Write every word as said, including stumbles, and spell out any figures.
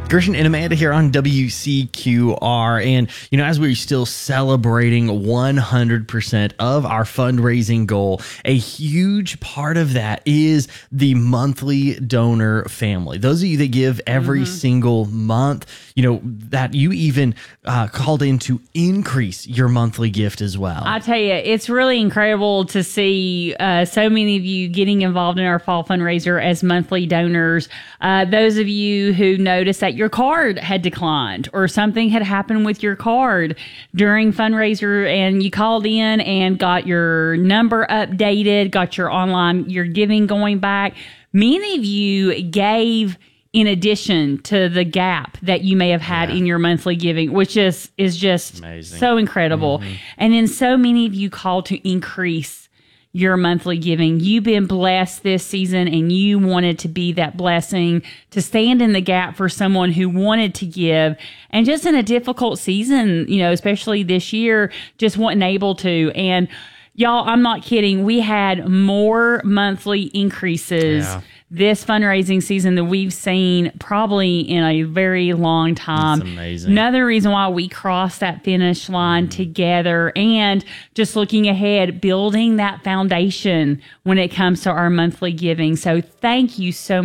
Gershon and Amanda here on W C Q R. And, you know, as we're still celebrating one hundred percent of our fundraising goal, a huge part of that is the monthly donor family. Those of you that give every mm-hmm. single month, you know, that you even uh, called in to increase your monthly gift as well. I tell you, it's really incredible to see uh, so many of you getting involved in our fall fundraiser as monthly donors. Uh, those of you who noticed that your card had declined or something had happened with your card during fundraiser and you called in and got your number updated, got your online, your giving going back. Many of you gave in addition to the gap that you may have had yeah. in your monthly giving, which is, is just Amazing. So incredible. Mm-hmm. And then so many of you called to increase your monthly giving. You've been blessed this season and you wanted to be that blessing to stand in the gap for someone who wanted to give. And just in a difficult season, you know, especially this year, just wasn't able to. And y'all, I'm not kidding. We had more monthly increases yeah. this fundraising season that we've seen probably in a very long time. That's amazing. Another reason why we crossed that finish line mm-hmm. together, and just looking ahead, building that foundation when it comes to our monthly giving. So thank you so much.